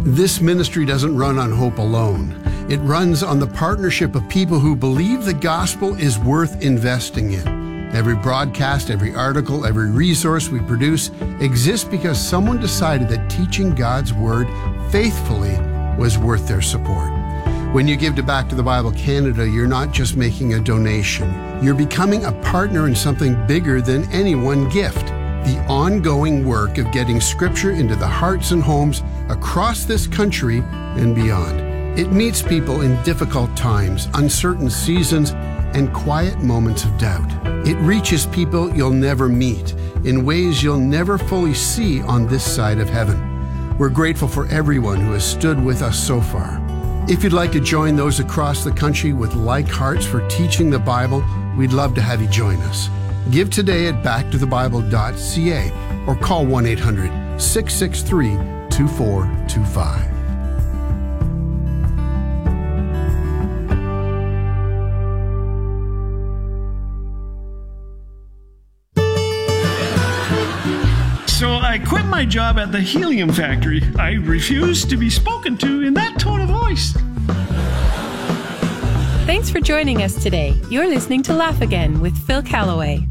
This ministry doesn't run on hope alone. It runs on the partnership of people who believe the gospel is worth investing in. Every broadcast, every article, every resource we produce exists because someone decided that teaching God's Word faithfully was worth their support. When you give to Back to the Bible Canada, you're not just making a donation. You're becoming a partner in something bigger than any one gift. The ongoing work of getting Scripture into the hearts and homes across this country and beyond. It meets people in difficult times, uncertain seasons, and quiet moments of doubt. It reaches people you'll never meet in ways you'll never fully see on this side of heaven. We're grateful for everyone who has stood with us so far. If you'd like to join those across the country with like hearts for teaching the Bible, we'd love to have you join us. Give today at backtothebible.ca or call 1-800-663-2425. So I quit my job at the helium factory. I refuse to be spoken to in that tone of voice. Thanks for joining us today. You're listening to Laugh Again with Phil Callaway.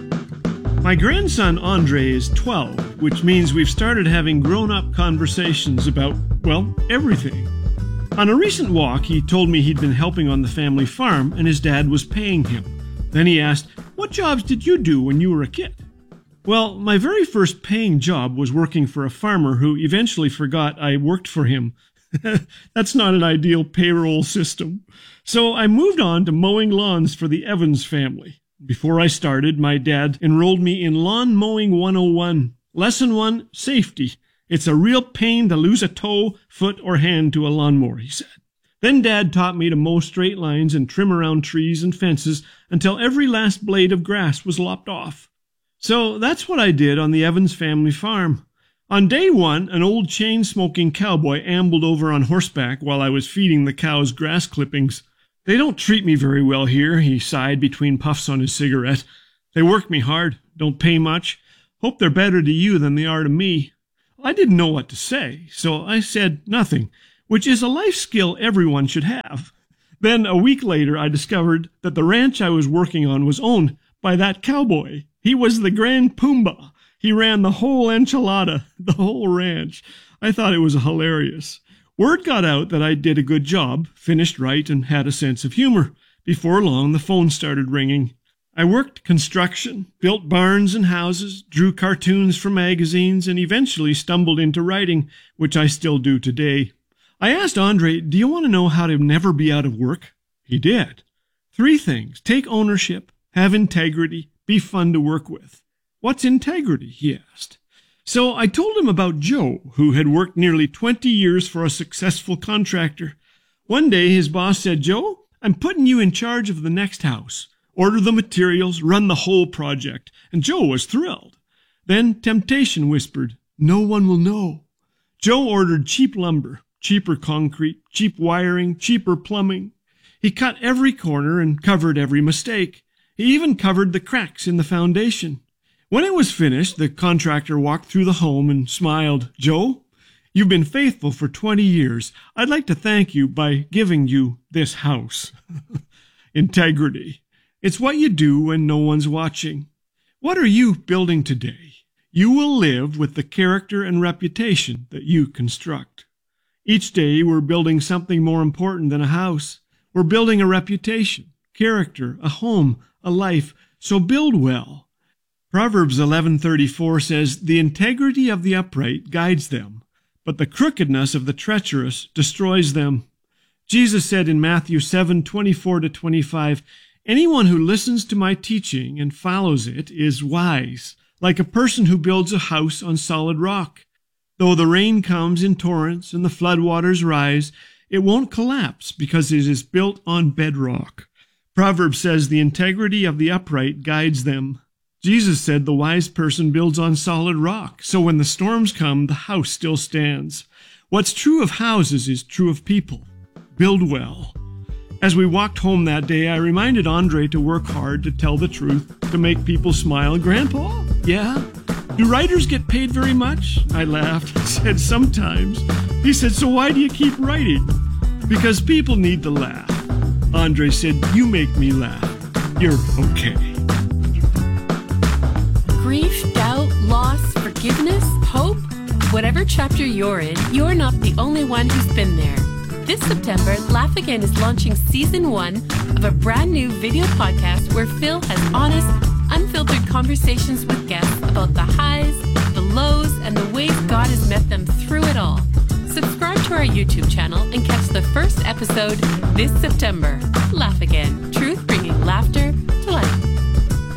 My grandson Andre is 12, which means we've started having grown-up conversations about, well, everything. On a recent walk, he told me he'd been helping on the family farm and his dad was paying him. Then he asked, "What jobs did you do when you were a kid?" Well, my very first paying job was working for a farmer who eventually forgot I worked for him. That's not an ideal payroll system. So I moved on to mowing lawns for the Evans family. Before I started, my dad enrolled me in Lawn Mowing 101. Lesson 1, safety. It's a real pain to lose a toe, foot, or hand to a lawnmower, he said. Then Dad taught me to mow straight lines and trim around trees and fences until every last blade of grass was lopped off. So that's what I did on the Evans family farm. On day 1, an old chain-smoking cowboy ambled over on horseback while I was feeding the cows grass clippings. "They don't treat me very well here," he sighed between puffs on his cigarette. "They work me hard, don't pay much. Hope they're better to you than they are to me." I didn't know what to say, so I said nothing, which is a life skill everyone should have. Then a week later, I discovered that the ranch I was working on was owned by that cowboy. He was the Grand Pumbaa. He ran the whole enchilada, the whole ranch. I thought it was hilarious. Word got out that I did a good job, finished right, and had a sense of humor. Before long, the phone started ringing. I worked construction, built barns and houses, drew cartoons for magazines, and eventually stumbled into writing, which I still do today. I asked Andre, "Do you want to know how to never be out of work?" He did. 3 things. Take ownership, have integrity, be fun to work with. "What's integrity?" he asked. So I told him about Joe, who had worked nearly 20 years for a successful contractor. One day his boss said, "Joe, I'm putting you in charge of the next house. Order the materials, run the whole project." And Joe was thrilled. Then temptation whispered, "No one will know." Joe ordered cheap lumber, cheaper concrete, cheap wiring, cheaper plumbing. He cut every corner and covered every mistake. He even covered the cracks in the foundation. When it was finished, the contractor walked through the home and smiled. "Joe, you've been faithful for 20 years. I'd like to thank you by giving you this house." Integrity. It's what you do when no one's watching. What are you building today? You will live with the character and reputation that you construct. Each day we're building something more important than a house. We're building a reputation, character, a home, a life. So build well. Proverbs 11:34 says, "The integrity of the upright guides them, but the crookedness of the treacherous destroys them." Jesus said in Matthew 7:24-25, "Anyone who listens to my teaching and follows it is wise, like a person who builds a house on solid rock. Though the rain comes in torrents and the floodwaters rise, it won't collapse because it is built on bedrock." Proverbs says the integrity of the upright guides them. Jesus said the wise person builds on solid rock, so when the storms come, the house still stands. What's true of houses is true of people. Build well. As we walked home that day, I reminded Andre to work hard, to tell the truth, to make people smile. "Grandpa, yeah? Do writers get paid very much?" I laughed. I said, "Sometimes. He said, so why do you keep writing? Because people need to laugh. Andre said, you make me laugh. You're okay. Grief, doubt, loss, forgiveness, hope. Whatever chapter you're in, you're not the only one who's been there. This September, Laugh Again is launching Season 1 of a brand new video podcast where Phil has honest, unfiltered conversations with guests about the highs, the lows, and the ways God has met them through it all. Subscribe to our YouTube channel and catch the first episode this September. Laugh Again.